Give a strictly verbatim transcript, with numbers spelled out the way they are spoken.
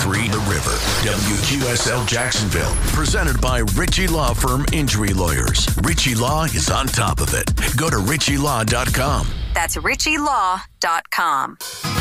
Tree, the River. W Q S L Jacksonville, presented by Ritchie Law Firm Injury Lawyers. Ritchie Law is on top of it. Go to ritchie law dot com. That's ritchie law dot com.